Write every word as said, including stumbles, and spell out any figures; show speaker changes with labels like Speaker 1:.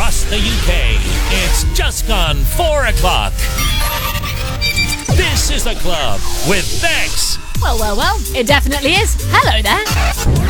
Speaker 1: across the U K. It's just gone four o'clock. This is The Club with Bex.
Speaker 2: Well, well, well, it definitely is. Hello there.